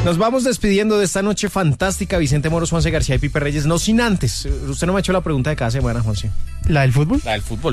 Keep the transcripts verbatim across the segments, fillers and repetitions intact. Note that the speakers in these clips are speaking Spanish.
Nos vamos despidiendo de esta noche fantástica. Vicente Moros, Juanse García y Pipe Reyes. No sin antes. Usted no me ha hecho la pregunta de cada semana, Juanse. ¿La del fútbol? La del fútbol.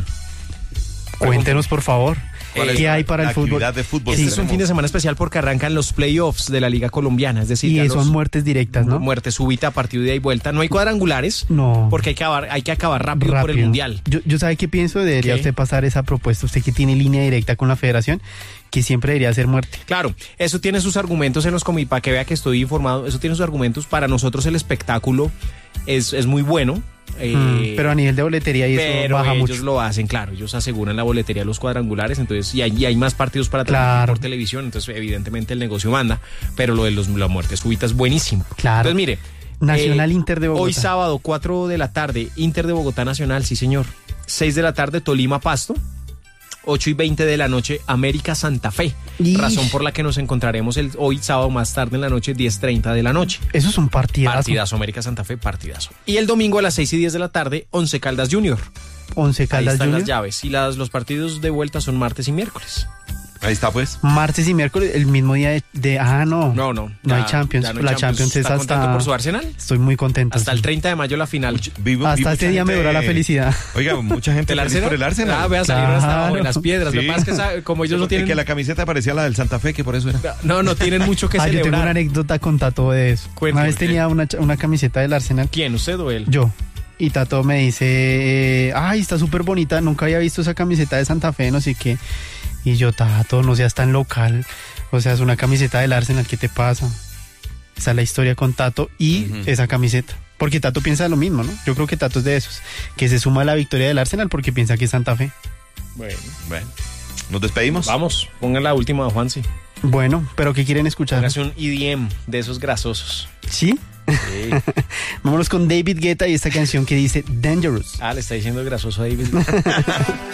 Cuéntenos, por favor. ¿Qué hay para el fútbol? De fútbol? Este es un fin de semana especial porque arrancan los playoffs de la Liga Colombiana, es decir, y son muertes directas, ¿no? Muerte súbita, partido de ida y vuelta. No hay cuadrangulares, no, porque hay que acabar, hay que acabar rápido, rápido por el Mundial. Yo, yo ¿sabe qué pienso? Debería ¿Qué? usted pasar esa propuesta, usted que tiene línea directa con la federación, que siempre debería ser muerte. Claro, eso tiene sus argumentos en los comités, para que vea que estoy informado, eso tiene sus argumentos. Para nosotros el espectáculo es, es muy bueno. Eh, mm, pero a nivel de boletería y eso baja ellos mucho. Ellos lo hacen, claro, ellos aseguran la boletería de los cuadrangulares, entonces y hay, y hay más partidos para transmitir claro. por televisión, entonces evidentemente el negocio manda, pero lo de los, la muerte súbita es buenísimo. Claro. Entonces mire, Nacional eh, Inter de Bogotá. Hoy sábado, cuatro de la tarde, Inter de Bogotá Nacional, sí señor. seis de la tarde, Tolima Pasto. ocho y veinte de la noche, América Santa Fe. Ish. Razón por la que nos encontraremos el hoy sábado más tarde en la noche, diez treinta de la noche. Eso es un partidazo. Partidazo, América Santa Fe, partidazo. Y el domingo a las seis y diez de la tarde, Once Caldas Junior. Once Caldas Ahí están Junior. las llaves. Y las, los partidos de vuelta son martes y miércoles. Ahí está, pues. Martes y miércoles, el mismo día de... de ah, no. No, no. No ya, hay Champions. No hay la Champions, Champions es ¿Está hasta... contento por su Arsenal? Estoy muy contento. Hasta sí. el treinta de mayo la final. Vivo, hasta este día gente... me dura la felicidad. Oiga, mucha gente ¿El feliz Arsenal? por el Arsenal. Ah, vea, salieron claro. hasta abajo en las piedras. Sí. Lo que pasa es que sabe, como ellos no tienen... que la camiseta parecía la del Santa Fe, que por eso era. No, no tienen mucho que ah, celebrar. Yo tengo una anécdota con Tato de eso. Cuéntame. Una vez tenía una, una camiseta del Arsenal. ¿Quién, usted o él? Yo. Y Tato me dice, ay, está súper bonita, nunca había visto esa camiseta de Santa Fe, no sé qué. Y yo, Tato, no seas tan local. O sea, es una camiseta del Arsenal, ¿qué te pasa? Esa es la historia con Tato y uh-huh. esa camiseta. Porque Tato piensa lo mismo, ¿no? Yo creo que Tato es de esos, que se suma a la victoria del Arsenal porque piensa que es Santa Fe. Bueno, bueno. ¿Nos despedimos? Vamos, pongan la última, Juansi. Bueno, ¿pero qué quieren escuchar? Póngase un E D M de esos grasosos. ¿Sí? Sí. Vámonos con David Guetta y esta canción que dice Dangerous. Ah, le está diciendo grasoso a David Guetta.